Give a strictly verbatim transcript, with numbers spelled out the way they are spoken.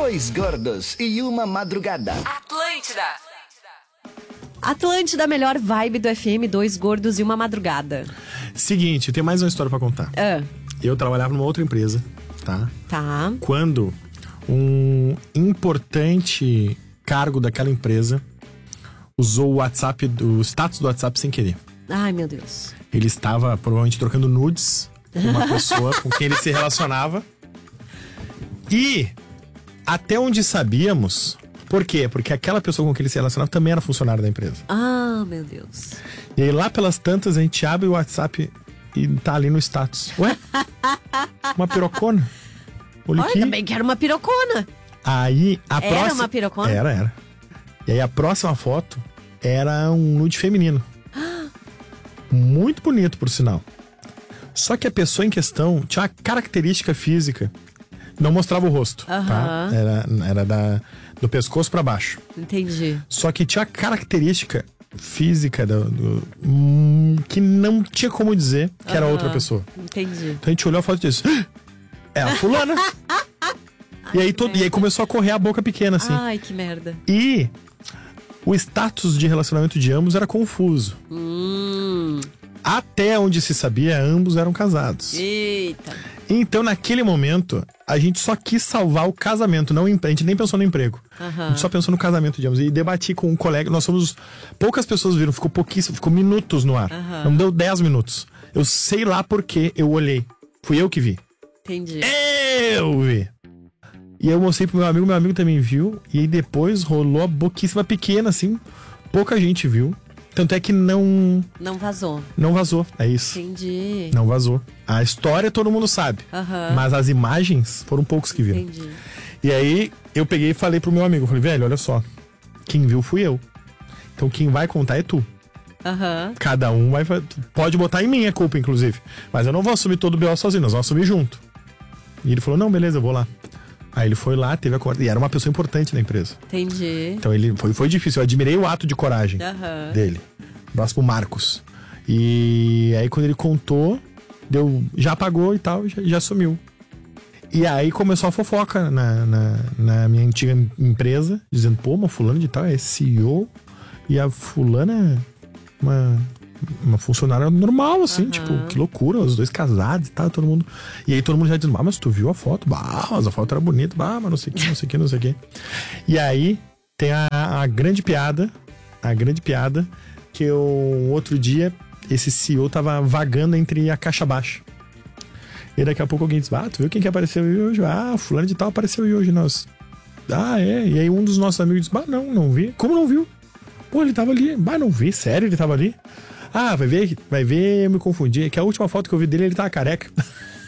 Dois gordos e uma madrugada. Atlântida. Atlântida, melhor vibe do F M, dois gordos e uma madrugada. Seguinte, tem mais uma história pra contar. Ah. Eu trabalhava numa outra empresa, tá? Tá. Quando um importante cargo daquela empresa usou o WhatsApp, o status do WhatsApp sem querer. Ai, meu Deus. Ele estava provavelmente trocando nudes com uma pessoa com quem ele se relacionava. E até onde sabíamos... Por quê? Porque aquela pessoa com quem ele se relacionava também era funcionário da empresa. Ah, meu Deus. E aí lá pelas tantas a gente abre o WhatsApp e tá ali no status. Ué? Uma pirocona? Olha Olha, aqui. também quero uma pirocona. Aí a Era próxima... uma pirocona? Era, era. E aí a próxima foto era um nude feminino. Muito bonito, por sinal. Só que a pessoa em questão tinha uma característica física. Não mostrava o rosto, Aham. tá? Era, era da, do pescoço pra baixo. Entendi. Só que tinha a característica física do, do, hum, que não tinha como dizer que era Aham. outra pessoa. Entendi. Então a gente olhou a foto e disse: "Ah, é a fulana." e, aí todo, e aí começou a correr a boca pequena, assim. Ai, que merda. E o status de relacionamento de ambos era confuso. Hum. Até onde se sabia, ambos eram casados. Eita. Então, naquele momento, a gente só quis salvar o casamento. Não, a gente nem pensou no emprego. Aham. A gente só pensou no casamento de ambos. E debati com um colega. Nós somos... Poucas pessoas viram. Ficou pouquíssimo. Ficou minutos no ar. Aham. Não deu dez minutos. Eu sei lá porque eu olhei. Fui eu que vi. Entendi. Eu vi. E eu mostrei pro meu amigo. Meu amigo também viu. E aí depois rolou a boquíssima pequena, assim. Pouca gente viu. Tanto é que não... Não vazou. Não vazou. É isso. Entendi. Não vazou. A história todo mundo sabe. Aham. Mas as imagens foram poucos que viram. Entendi. E aí eu peguei e falei pro meu amigo. Falei, velho, olha só. Quem viu fui eu. Então quem vai contar é tu. Aham. Cada um vai... Pode botar em mim a culpa, inclusive. Mas eu não vou assumir todo o B O sozinho. Nós vamos assumir junto. E ele falou, não, beleza, eu vou lá. Aí ele foi lá, teve a coragem. E era uma pessoa importante na empresa. Entendi. Então ele foi, foi difícil. Eu admirei o ato de coragem Aham. dele. Abraço pro Marcos. E aí quando ele contou, deu, já apagou e tal, já, já sumiu. E aí começou a fofoca na, na, na minha antiga empresa, dizendo, pô, uma fulana de tal é C E O e a fulana é uma, uma funcionária normal, assim, Aham. tipo, que loucura, os dois casados e tal, todo mundo. E aí todo mundo já dizendo, ah, mas tu viu a foto? Bah, mas a foto era bonita, bah, mas não sei o que, não sei o que, não sei o que. E aí tem a, a grande piada, a grande piada, que eu, outro dia, esse C E O tava vagando entre a caixa baixa. E daqui a pouco alguém diz, ah, tu viu quem que apareceu hoje? Ah, fulano de tal apareceu hoje. Nós, ah, é. E aí um dos nossos amigos diz, bah, não, não vi. Como não viu? Pô, ele tava ali. Bah, não vi, sério, ele tava ali? Ah, vai ver, vai ver, eu me confundi. É que a última foto que eu vi dele, ele tava careca.